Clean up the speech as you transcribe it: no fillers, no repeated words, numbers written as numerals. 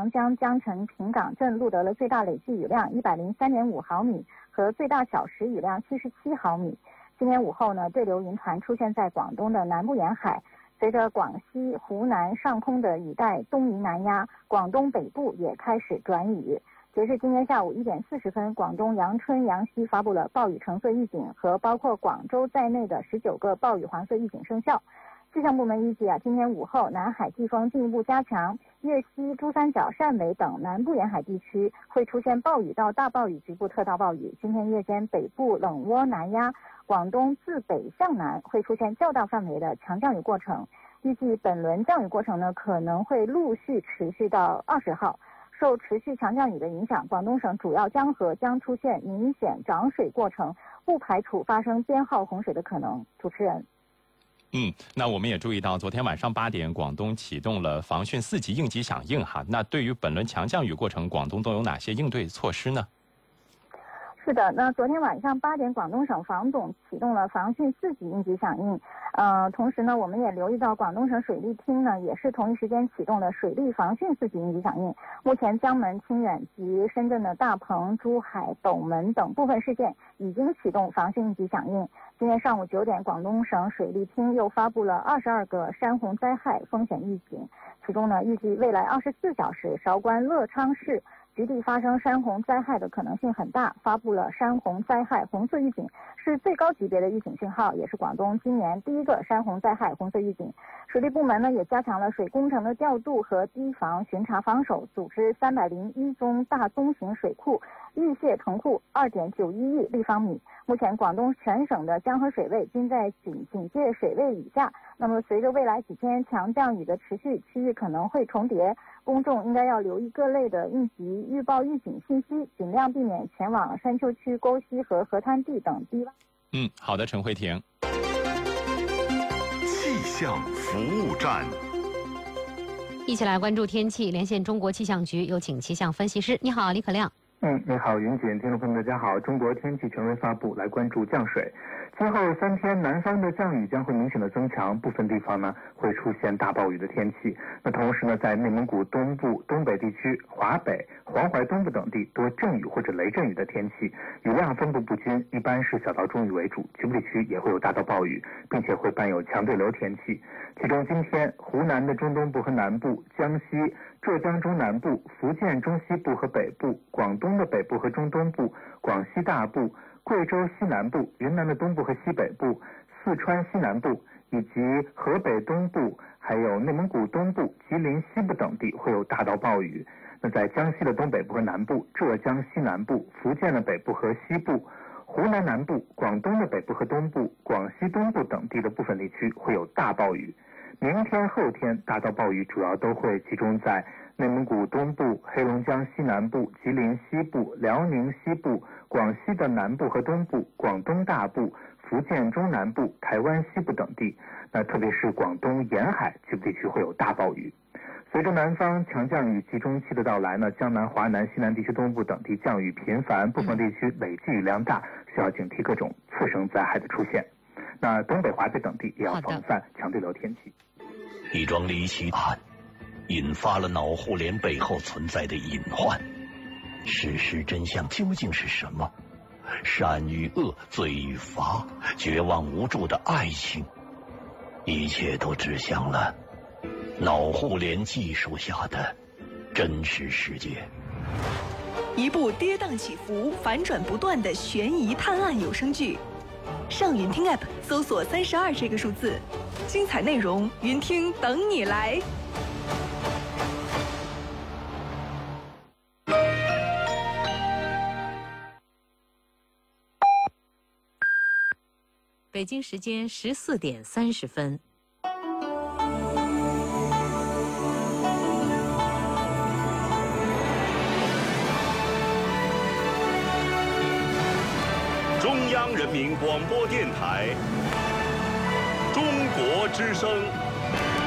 阳江江城平岗镇录得了最大累计雨量103.5毫米和最大小时雨量77毫米。今天午后呢，对流云团出现在广东的南部沿海，随着广西、湖南上空的雨带东移南压，广东北部也开始转雨。截至今天下午1点40分，广东阳春、阳西发布了暴雨橙色预警和包括广州在内的19个暴雨黄色预警生效。气象部门预计今天午后南海季风进一步加强，粤西、珠三角、汕尾等南部沿海地区会出现暴雨到大暴雨、局部特大暴雨。今天夜间北部冷涡南压，广东自北向南会出现较大范围的强降雨过程。预计本轮降雨过程呢可能会陆续持续到20号。受持续强降雨的影响，广东省主要江河将出现明显涨水过程，不排除发生编号洪水的可能。主持人。 那我们也注意到，昨天晚上8点，广东启动了防汛4级应急响应哈。那对于本轮强降雨过程，广东都有哪些应对措施呢？ 是的，那昨天晚上8点，广东省防总启动了防汛4级应急响应。同时呢，我们也留意到广东省水利厅呢也是同一时间启动了水利防汛4级应急响应。目前江门、清远及深圳的大鹏、珠海、斗门等部分市县已经启动防汛应急响应。今天上午9点，广东省水利厅又发布了22个山洪灾害风险预警，其中呢，预计未来24小时韶关乐昌市局地发生山洪灾害的可能性很大，发布了山洪灾害红色预警，是最高级别的预警信号，也是广东今年第一个山洪灾害红色预警。水利部门呢也加强了水工程的调度和堤防巡查防守，组织301宗大宗型水库预泄腾库2.91亿立方米。目前广东全省的江河水位均在警戒水位以下。那么随着未来几天强降雨的持续，区域可能会重叠，公众应该要留意各类的应急预报预警信息，尽量避免前往山丘区、沟溪和河滩地等低洼。 好的，陈慧婷。 气象服务站， 一起来关注天气，连线中国气象局，有请气象分析师。你好，李可亮。 你好，云锦，听众朋友们，大家好。中国天气权威发布，来关注降水。今后3天，南方的降雨将会明显的增强，部分地方呢会出现大暴雨的天气。那同时呢，在内蒙古东部、东北地区、华北、黄淮东部等地多阵雨或者雷阵雨的天气，雨量分布不均，一般是小到中雨为主，局部地区也会有大到暴雨，并且会伴有强对流天气。其中今天，湖南的中东部和南部、江西、浙江中南部、福建中西部和北部、广东的北部和中东部、广西大部、贵州西南部、云南的东部和西北部、四川西南部以及河北东部，还有内蒙古东部、吉林西部等地会有大到暴雨。那在江西的东北部和南部、浙江西南部、福建的北部和西部、湖南南部、广东的北部和东部、广西东部等地的部分地区会有大暴雨。明天、后天大到暴雨主要都会集中在内蒙古东部、黑龙江西南部、吉林西部、辽宁西部、广西的南部和东部、广东大部、福建中南部、台湾西部等地。那特别是广东沿海局部地区会有大暴雨。随着南方强降雨集中期的到来呢，江南、华南、西南地区东部等地降雨频繁，部分地区累计雨量大，需要警惕各种次生灾害的出现。那东北、华北等地也要防范强对流天气。 一桩离奇案引发了脑互联背后存在的隐患，事实真相究竟是什么？善与恶，罪与罚，绝望无助的爱情，一切都指向了脑互联技术下的真实世界。 一部跌宕起伏、反转不断的悬疑探案有声剧，上云听 App 搜索32这个数字，精彩内容云听等你来。 北京时间14点30分。 中央人民广播电台，中国之声。